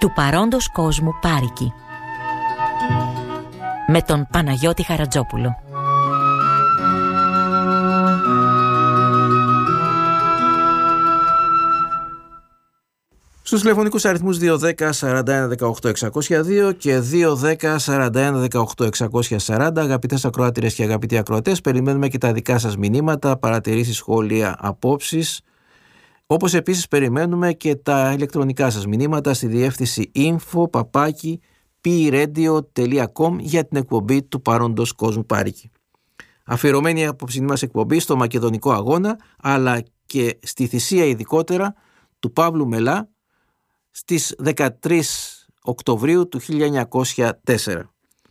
του παρόντος κόσμου Πάρικη, με τον Παναγιώτη Χαρατζόπουλο. Στους τηλεφωνικούς αριθμούς 210-41-18-602 και 210-41-18-640, αγαπητές ακροάτριες και αγαπητοί ακροατές, περιμένουμε και τα δικά σας μηνύματα, παρατηρήσεις, σχόλια, απόψεις. Όπως επίσης περιμένουμε και τα ηλεκτρονικά σας μηνύματα στη διεύθυνση info@pradio.com για την εκπομπή του παρόντος κόσμου Πάρικη. Αφιερωμένη η απόψινή μας εκπομπή στο μακεδονικό αγώνα, αλλά και στη θυσία ειδικότερα του Παύλου Μελά στις 13 Οκτωβρίου του 1904.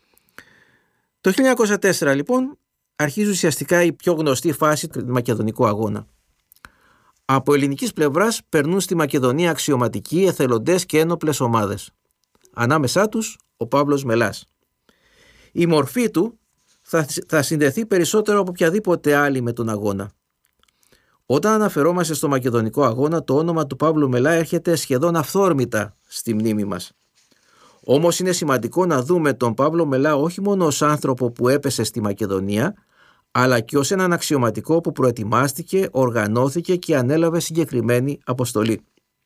Το 1904 λοιπόν αρχίζει ουσιαστικά η πιο γνωστή φάση του μακεδονικού αγώνα. Από ελληνικής πλευράς περνούν στη Μακεδονία αξιωματικοί, εθελοντές και ένοπλες ομάδες. Ανάμεσά τους ο Παύλος Μελάς. Η μορφή του θα συνδεθεί περισσότερο από οποιαδήποτε άλλη με τον αγώνα. Όταν αναφερόμαστε στο μακεδονικό αγώνα, το όνομα του Παύλου Μελά έρχεται σχεδόν αυθόρμητα στη μνήμη μας. Όμως είναι σημαντικό να δούμε τον Παύλο Μελά όχι μόνο ως άνθρωπο που έπεσε στη Μακεδονία, αλλά και ως έναν αξιωματικό που προετοιμάστηκε, οργανώθηκε και ανέλαβε συγκεκριμένη αποστολή.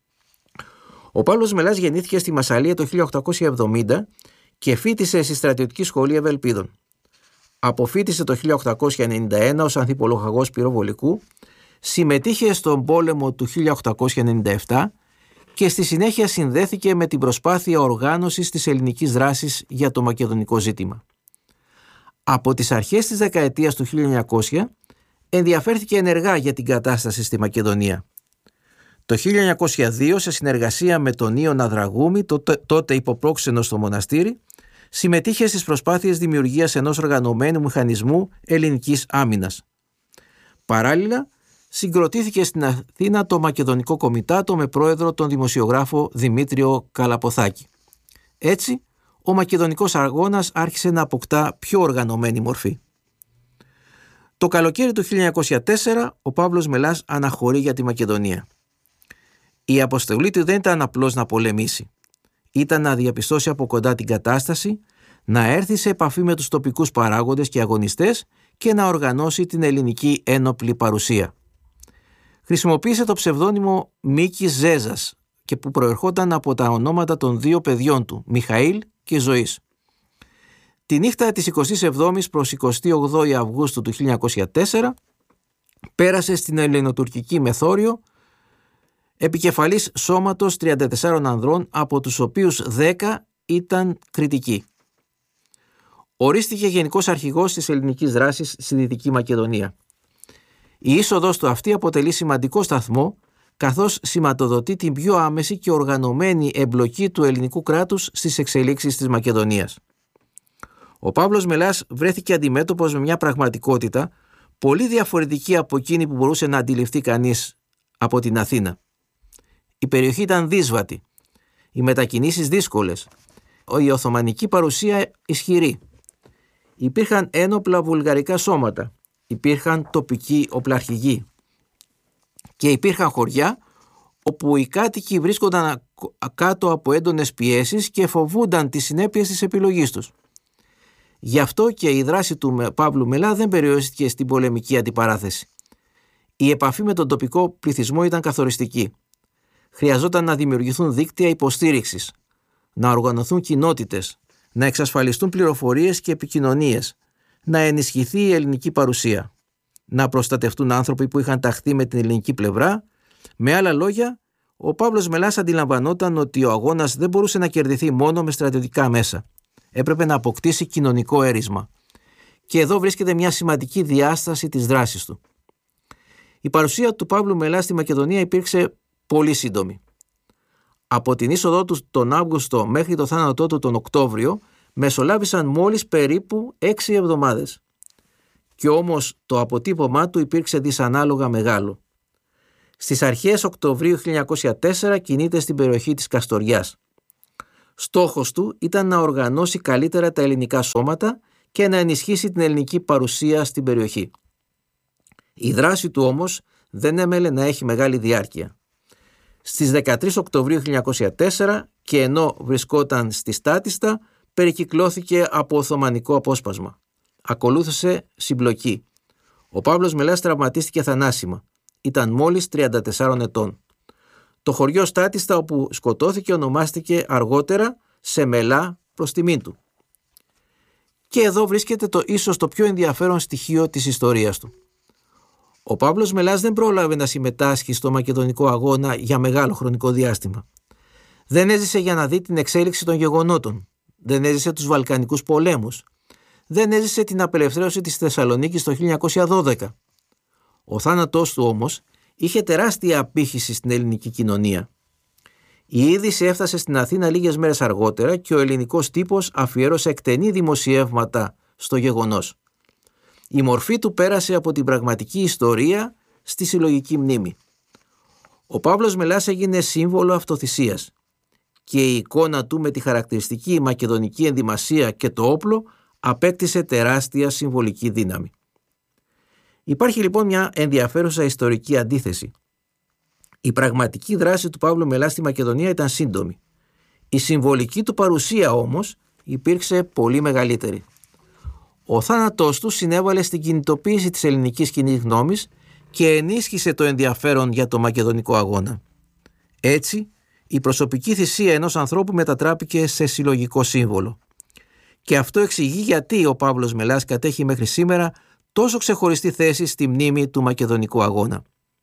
Ο Παύλος Μελάς γεννήθηκε στη Μασσαλία το 1870 και φοιτησε στη Στρατιωτική Σχολή Ευελπίδων. Αποφοίτησε το 1891 ως ανθιπολοχαγός πυροβολικού, συμμετείχε στον πόλεμο του 1897 και στη συνέχεια συνδέθηκε με την προσπάθεια οργάνωσης της ελληνικής δράσης για το μακεδονικό ζήτημα. Από τις αρχές της δεκαετίας του 1900 ενδιαφέρθηκε ενεργά για την κατάσταση στη Μακεδονία. Το 1902, σε συνεργασία με τον Ιωνα Δραγούμη, τότε υποπρόξενο στο μοναστήρι, συμμετείχε στις προσπάθειες δημιουργίας ενός οργανωμένου μηχανισμού ελληνικής άμυνας. Παράλληλα, συγκροτήθηκε στην Αθήνα το Μακεδονικό Κομιτάτο με πρόεδρο τον δημοσιογράφο Δημήτριο Καλαποθάκη. Έτσι, ο μακεδονικός αγώνας άρχισε να αποκτά πιο οργανωμένη μορφή. Το καλοκαίρι του 1904 ο Παύλος Μελάς αναχωρεί για τη Μακεδονία. Η αποστολή του δεν ήταν απλώς να πολεμήσει. Ήταν να διαπιστώσει από κοντά την κατάσταση, να έρθει σε επαφή με τους τοπικούς παράγοντες και αγωνιστές και να οργανώσει την ελληνική ένοπλη παρουσία. Χρησιμοποίησε το ψευδόνυμο Μίκης Ζέζας και που προερχόταν από τα ονόματα των δύο παιδιών του, Μιχαήλ και Ζωής. Τη νύχτα της 27ης προς 28η Αυγούστου του 1904 πέρασε στην ελληνοτουρκική Μεθόριο επικεφαλής σώματος 34 ανδρών, από τους οποίους 10 ήταν κριτικοί. Ορίστηκε γενικός αρχηγός της ελληνικής δράσης στη Δυτική Μακεδονία. Η είσοδος του αυτή αποτελεί σημαντικό σταθμό, καθώς σηματοδοτεί την πιο άμεση και οργανωμένη εμπλοκή του ελληνικού κράτους στις εξελίξεις της Μακεδονίας. Ο Παύλος Μελάς βρέθηκε αντιμέτωπος με μια πραγματικότητα πολύ διαφορετική από εκείνη που μπορούσε να αντιληφθεί κανείς από την Αθήνα. Η περιοχή ήταν δύσβατη, οι μετακινήσεις δύσκολες, η Οθωμανική παρουσία ισχυρή. Υπήρχαν ένοπλα βουλγαρικά σώματα, υπήρχαν τοπικοί οπλαρχηγοί και υπήρχαν χωριά όπου οι κάτοικοι βρίσκονταν κάτω από έντονες πιέσεις και φοβούνταν τις συνέπειες της επιλογής τους. Γι' αυτό και η δράση του Παύλου Μελά δεν περιορίστηκε στην πολεμική αντιπαράθεση. Η επαφή με τον τοπικό πληθυσμό ήταν καθοριστική. Χρειαζόταν να δημιουργηθούν δίκτυα υποστήριξης, να οργανωθούν κοινότητες, να εξασφαλιστούν πληροφορίες και επικοινωνίες, να ενισχυθεί η ελληνική παρουσία, να προστατευτούν άνθρωποι που είχαν ταχθεί με την ελληνική πλευρά. Με άλλα λόγια, ο Παύλος Μελάς αντιλαμβανόταν ότι ο αγώνας δεν μπορούσε να κερδιθεί μόνο με στρατιωτικά μέσα. Έπρεπε να αποκτήσει κοινωνικό έρισμα. Και εδώ βρίσκεται μια σημαντική διάσταση της δράσης του. Η παρουσία του Παύλου Μελά στη Μακεδονία υπήρξε πολύ σύντομη. Από την είσοδό του τον Αύγουστο μέχρι το θάνατό του τον Οκτώβριο μεσολάβησαν μόλις περίπου 6 εβδομάδες. Και όμως το αποτύπωμά του υπήρξε δυσανάλογα μεγάλο. Στις αρχές Οκτωβρίου 1904 κινείται στην περιοχή της Καστοριάς. Στόχος του ήταν να οργανώσει καλύτερα τα ελληνικά σώματα και να ενισχύσει την ελληνική παρουσία στην περιοχή. Η δράση του όμως δεν έμελε να έχει μεγάλη διάρκεια. Στις 13 Οκτωβρίου 1904 και ενώ βρισκόταν στη Στάτιστα, περικυκλώθηκε από Οθωμανικό απόσπασμα. Ακολούθησε συμπλοκή. Ο Παύλος Μελάς τραυματίστηκε θανάσιμα. Ήταν μόλις 34 ετών. Το χωριό Στάτιστα όπου σκοτώθηκε ονομάστηκε αργότερα σε Μελά προς τιμήν του. Και εδώ βρίσκεται ίσως το πιο ενδιαφέρον στοιχείο της ιστορίας του. Ο Παύλος Μελάς δεν πρόλαβε να συμμετάσχει στο Μακεδονικό αγώνα για μεγάλο χρονικό διάστημα. Δεν έζησε για να δει την εξέλιξη των γεγονότων. Δεν έζησε τους Βαλκανικούς πολέμους. Δεν έζησε την απελευθέρωση της Θεσσαλονίκης το 1912. Ο θάνατός του όμως είχε τεράστια απήχηση στην ελληνική κοινωνία. Η είδηση έφτασε στην Αθήνα λίγες μέρες αργότερα και ο ελληνικός τύπος αφιέρωσε εκτενή δημοσιεύματα στο γεγονός. Η μορφή του πέρασε από την πραγματική ιστορία στη συλλογική μνήμη. Ο Παύλος Μελάς έγινε σύμβολο αυτοθυσίας και η εικόνα του με τη χαρακτηριστική μακεδονική ενδυμασία και το όπλο απέκτησε τεράστια συμβολική δύναμη. Υπάρχει λοιπόν μια ενδιαφέρουσα ιστορική αντίθεση. Η πραγματική δράση του Παύλου Μελά στη Μακεδονία ήταν σύντομη. Η συμβολική του παρουσία όμως υπήρξε πολύ μεγαλύτερη. Ο θάνατός του συνέβαλε στην κινητοποίηση της ελληνικής κοινής γνώμης και ενίσχυσε το ενδιαφέρον για το μακεδονικό αγώνα. Έτσι, η προσωπική θυσία ενός ανθρώπου μετατράπηκε σε συλλογικό σύμβολο. Και αυτό εξηγεί γιατί ο Παύλος Μελάς κατέχει μέχρι σήμερα τόσο ξεχωριστή θέση στη μνήμη του μακεδονικού αγώνα.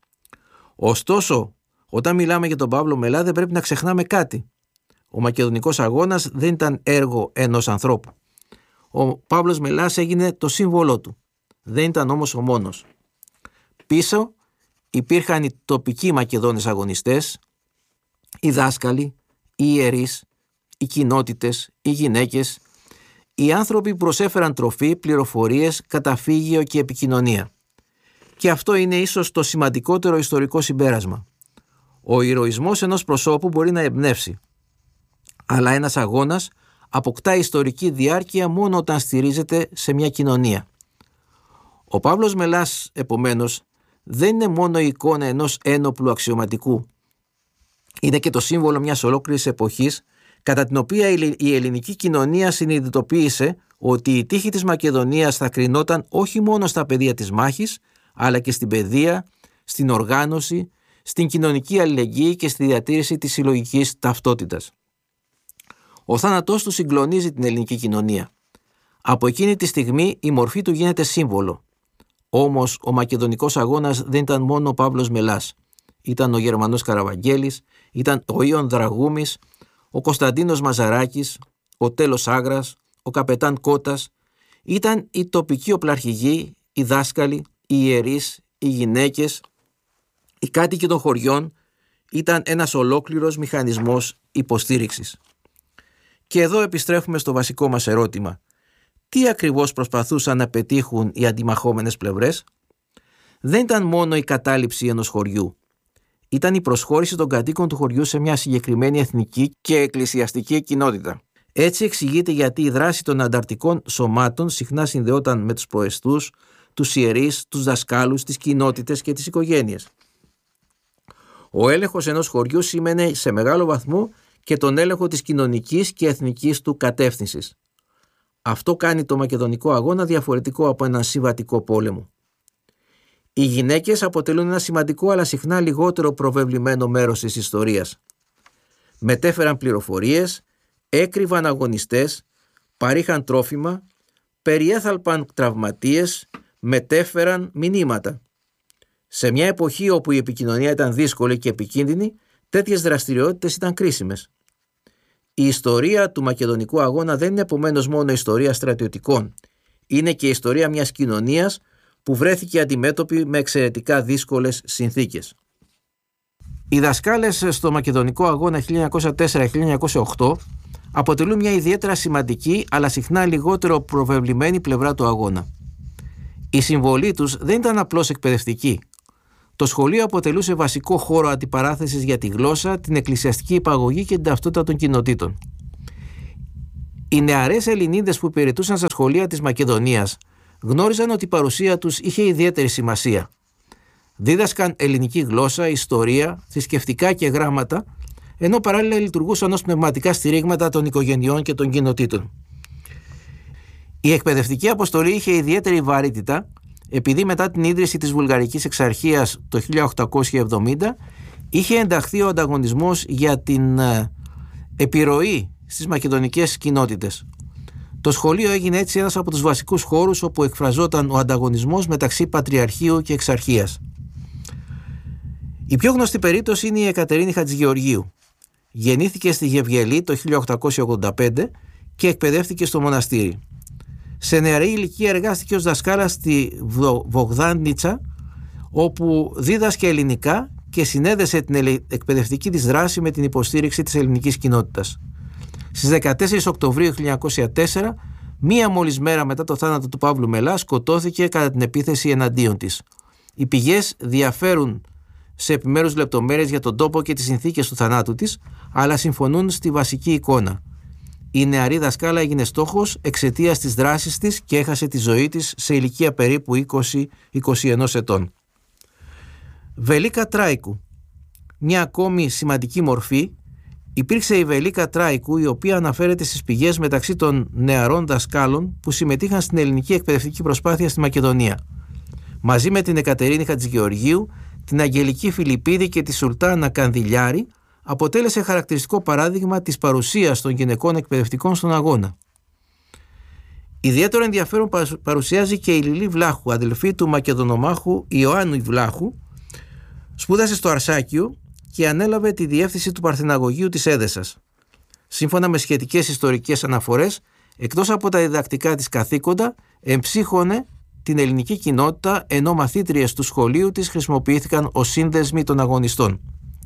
Ωστόσο, όταν μιλάμε για τον Παύλο Μελά δεν πρέπει να ξεχνάμε κάτι. Ο μακεδονικός αγώνας δεν ήταν έργο ενός ανθρώπου. Ο Παύλος Μελάς έγινε το σύμβολό του. Δεν ήταν όμως ο μόνος. Πίσω υπήρχαν οι τοπικοί Μακεδόνες αγωνιστές, οι δάσκαλοι, οι ιερείς, οι κοινότητες, οι γυναίκες, οι άνθρωποι που προσέφεραν τροφή, πληροφορίες, καταφύγιο και επικοινωνία. Και αυτό είναι ίσως το σημαντικότερο ιστορικό συμπέρασμα. Ο ηρωισμός ενός προσώπου μπορεί να εμπνεύσει, αλλά ένας αγώνας αποκτά ιστορική διάρκεια μόνο όταν στηρίζεται σε μια κοινωνία. Ο Παύλος Μελάς, επομένως, δεν είναι μόνο η εικόνα ενός ένοπλου αξιωματικού. Είναι και το σύμβολο μιας ολόκληρης εποχής, κατά την οποία η ελληνική κοινωνία συνειδητοποίησε ότι η τύχη της Μακεδονίας θα κρινόταν όχι μόνο στα πεδία της μάχης, αλλά και στην παιδεία, στην οργάνωση, στην κοινωνική αλληλεγγύη και στη διατήρηση της συλλογικής ταυτότητας. Ο θάνατός του συγκλονίζει την ελληνική κοινωνία. Από εκείνη τη στιγμή η μορφή του γίνεται σύμβολο. Όμως ο μακεδονικός αγώνας δεν ήταν μόνο ο Παύλος Μελάς. Ήταν ο Γερμανός Καραβαγγέλης, ήταν ο Ιων Δραγούμης, ο Κωνσταντίνος Μαζαράκης, ο Τέλος Άγρας, ο Καπετάν Κώτας. Ήταν οι τοπικοί οπλαρχηγοί, οι δάσκαλοι, οι ιερείς, οι γυναίκες, οι κάτοικοι των χωριών. Ήταν ένας ολόκληρος μηχανισμός υποστήριξης. Και εδώ επιστρέφουμε στο βασικό μας ερώτημα. Τι ακριβώς προσπαθούσαν να πετύχουν οι αντιμαχόμενες πλευρές? Δεν ήταν μόνο η κατάληψη ενός χωριού. Ήταν η προσχώρηση των κατοίκων του χωριού σε μια συγκεκριμένη εθνική και εκκλησιαστική κοινότητα. Έτσι εξηγείται γιατί η δράση των ανταρτικών σωμάτων συχνά συνδεόταν με τους προεστούς, τους ιερείς, τους δασκάλους, τις κοινότητες και τις οικογένειες. Ο έλεγχος ενός χωριού σήμαινε σε μεγάλο βαθμό και τον έλεγχο της κοινωνικής και εθνικής του κατεύθυνσης. Αυτό κάνει το μακεδονικό αγώνα διαφορετικό από έναν συμβατικό πόλεμο. Οι γυναίκες αποτελούν ένα σημαντικό αλλά συχνά λιγότερο προβεβλημένο μέρος της ιστορίας. Μετέφεραν πληροφορίες, έκρυβαν αγωνιστές, παρήχαν τρόφιμα, περιέθαλπαν τραυματίες, μετέφεραν μηνύματα. Σε μια εποχή όπου η επικοινωνία ήταν δύσκολη και επικίνδυνη, τέτοιες δραστηριότητες ήταν κρίσιμες. Η ιστορία του μακεδονικού αγώνα δεν είναι επομένως μόνο ιστορία στρατιωτικών. Είναι και η ιστορία μιας κοινωνίας που βρέθηκε αντιμέτωπη με εξαιρετικά δύσκολες συνθήκες. Οι δασκάλες στο μακεδονικό αγώνα 1904-1908 αποτελούν μια ιδιαίτερα σημαντική αλλά συχνά λιγότερο προβεβλημένη πλευρά του αγώνα. Η συμβολή τους δεν ήταν απλώς εκπαιδευτική. Το σχολείο αποτελούσε βασικό χώρο αντιπαράθεσης για τη γλώσσα, την εκκλησιαστική υπαγωγή και την ταυτότητα των κοινοτήτων. Οι νεαρές Ελληνίδες που υπηρετούσαν στα σχολεία της Μακεδονίας γνώριζαν ότι η παρουσία τους είχε ιδιαίτερη σημασία. Δίδασκαν ελληνική γλώσσα, ιστορία, θρησκευτικά και γράμματα, ενώ παράλληλα λειτουργούσαν ως πνευματικά στηρίγματα των οικογενειών και των κοινοτήτων. Η εκπαιδευτική αποστολή είχε ιδιαίτερη βαρύτητα, επειδή μετά την ίδρυση της Βουλγαρικής Εξαρχίας το 1870 είχε ενταχθεί ο ανταγωνισμός για την επιρροή στις μακεδονικές κοινότητες. Το σχολείο έγινε έτσι ένας από τους βασικούς χώρους όπου εκφραζόταν ο ανταγωνισμός μεταξύ Πατριαρχείου και Εξαρχίας. Η πιο γνωστή περίπτωση είναι η Εκατερίνη Χατζηγεωργίου. Γεννήθηκε στη Γευγελή το 1885 και εκπαιδεύτηκε στο μοναστήρι. Σε νεαρή ηλικία εργάστηκε ως δασκάλα στη Βογδάνιτσα, όπου δίδασκε ελληνικά και συνέδεσε την εκπαιδευτική της δράση με την υποστήριξη της ελληνικής κοινότητας. Στις 14 Οκτωβρίου 1904, μία μόλις μέρα μετά το θάνατο του Παύλου Μελά, σκοτώθηκε κατά την επίθεση εναντίον της. Οι πηγές διαφέρουν σε επιμέρους λεπτομέρειες για τον τόπο και τις συνθήκες του θανάτου της, αλλά συμφωνούν στη βασική εικόνα. Η νεαρή δασκάλα έγινε στόχος εξαιτίας της δράσης της και έχασε τη ζωή της σε ηλικία περίπου 20-21 ετών. Βελίκα Τράικου. Μια ακόμη σημαντική μορφή υπήρξε η Βελίκα Τράικου, η οποία αναφέρεται στις πηγές μεταξύ των νεαρών δασκάλων που συμμετείχαν στην ελληνική εκπαιδευτική προσπάθεια στη Μακεδονία. Μαζί με την Εκατερίνη Χατζηγεωργίου, την Αγγελική Φιλιππίδη και τη Σουλτάνα Κανδυλιάρη, αποτέλεσε χαρακτηριστικό παράδειγμα της παρουσίας των γυναικών εκπαιδευτικών στον αγώνα. Ιδιαίτερο ενδιαφέρον παρουσιάζει και η Λιλή Βλάχου, αδελφή του Μακεδονομάχου Ιωάννου Βλάχου. Σπούδασε στο Αρσάκιο και ανέλαβε τη διεύθυνση του Παρθεναγωγείου της Έδεσσας. Σύμφωνα με σχετικές ιστορικές αναφορές, εκτός από τα διδακτικά της καθήκοντα, εμψύχωνε την ελληνική κοινότητα, ενώ μαθήτριες του σχολείου της χρησιμοποιήθηκαν ως σύνδεσμοι των αγωνιστών.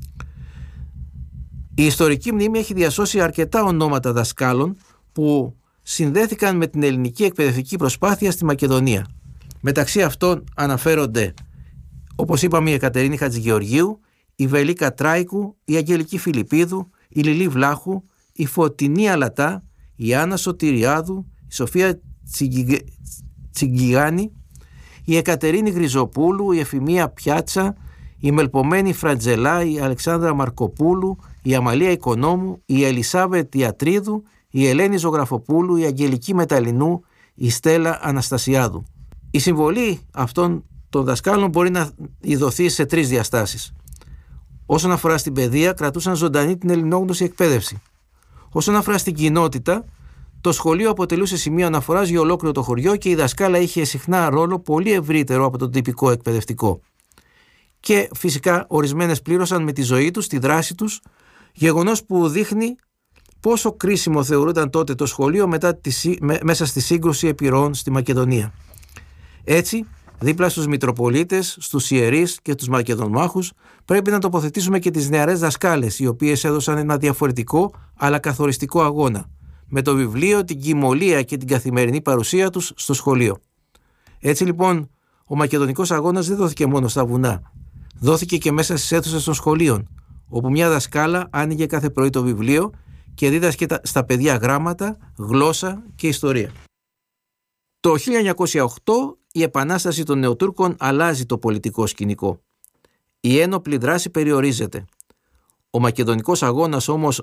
Η ιστορική μνήμη έχει διασώσει αρκετά ονόματα δασκάλων που συνδέθηκαν με την ελληνική εκπαιδευτική προσπάθεια στη Μακεδονία. Μεταξύ αυτών αναφέρονται, όπως είπαμε, η Εκατερίνη Χατζηγεωργίου, η Βελίκα Τράικου, η Αγγελική Φιλιππίδου, η Λιλή Βλάχου, η Φωτεινή Αλατά, η Άννα Σωτηριάδου, η Σοφία Τσιγκιγάνη, η Εκατερίνη Γριζοπούλου, η Εφημία Πιάτσα, η Μελπομένη Φραντζελά, η Αλεξάνδρα Μαρκοπούλου, η Αμαλία Οικονόμου, η Ελισάβετ Ιατρίδου, η Ελένη Ζωγραφοπούλου, η Αγγελική Μεταλλινού, η Στέλλα Αναστασιάδου. Η συμβολή αυτών των δασκάλων μπορεί να ειδωθεί σε τρεις διαστάσεις. Όσον αφορά στην παιδεία, κρατούσαν ζωντανή την ελληνόγνωση εκπαίδευση. Όσον αφορά στην κοινότητα, το σχολείο αποτελούσε σημείο αναφοράς για ολόκληρο το χωριό και η δασκάλα είχε συχνά ρόλο πολύ ευρύτερο από τον τυπικό εκπαιδευτικό. Και φυσικά ορισμένες πλήρωσαν με τη ζωή τους, τη δράση τους, γεγονός που δείχνει πόσο κρίσιμο θεωρούταν τότε το σχολείο μέσα στη σύγκρουση επιρροών στη Μακεδονία. Έτσι, δίπλα στους Μητροπολίτες, στους ιερείς και τους Μακεδονομάχους, πρέπει να τοποθετήσουμε και τις νεαρές δασκάλες, οι οποίες έδωσαν ένα διαφορετικό αλλά καθοριστικό αγώνα, με το βιβλίο, την κυμολία και την καθημερινή παρουσία τους στο σχολείο. Έτσι λοιπόν, ο μακεδονικός αγώνας δεν δόθηκε μόνο στα βουνά, δόθηκε και μέσα στις αίθουσες των σχολείων, όπου μια δασκάλα άνοιγε κάθε πρωί το βιβλίο και δίδασκε στα παιδιά γράμματα, γλώσσα και ιστορία. Το 1908 η Επανάσταση των Νεοτούρκων αλλάζει το πολιτικό σκηνικό. Η ένοπλη δράση περιορίζεται. Ο μακεδονικός αγώνας όμως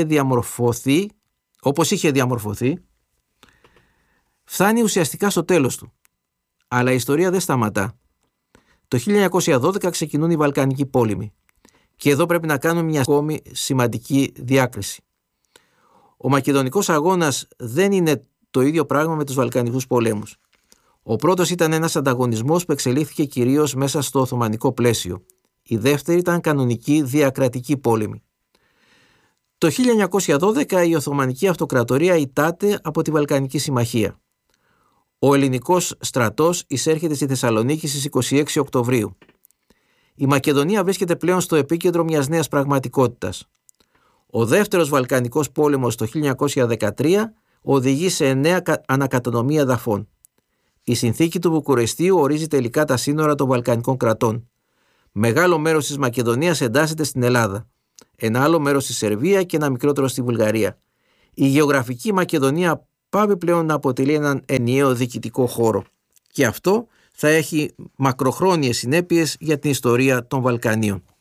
όπως είχε διαμορφωθεί, φτάνει ουσιαστικά στο τέλος του. Αλλά η ιστορία δεν σταματά. Το 1912 ξεκινούν οι Βαλκανικοί πόλεμοι. Και εδώ πρέπει να κάνουμε μια ακόμη σημαντική διάκριση. Ο μακεδονικός αγώνας δεν είναι το ίδιο πράγμα με τους Βαλκανικούς πολέμους. Ο πρώτος ήταν ένας ανταγωνισμός που εξελίχθηκε κυρίως μέσα στο Οθωμανικό πλαίσιο. Η δεύτερη ήταν κανονική διακρατική πόλεμη. Το 1912 η Οθωμανική Αυτοκρατορία ητάται από τη Βαλκανική Συμμαχία. Ο ελληνικός στρατός εισέρχεται στη Θεσσαλονίκη στις 26 Οκτωβρίου. Η Μακεδονία βρίσκεται πλέον στο επίκεντρο μιας νέας πραγματικότητας. Ο δεύτερος Βαλκανικός πόλεμος το 1913 οδηγεί σε νέα ανακατανομή εδαφών. Η συνθήκη του Βουκουρεστίου ορίζει τελικά τα σύνορα των Βαλκανικών κρατών. Μεγάλο μέρος της Μακεδονίας εντάσσεται στην Ελλάδα. Ένα άλλο μέρος στη Σερβία και ένα μικρότερο στη Βουλγαρία. Η γεωγραφική Μακεδονία πάβει πλέον να αποτελεί έναν ενιαίο διοικητικό χώρο. Και αυτό θα έχει μακροχρόνιες συνέπειες για την ιστορία των Βαλκανίων.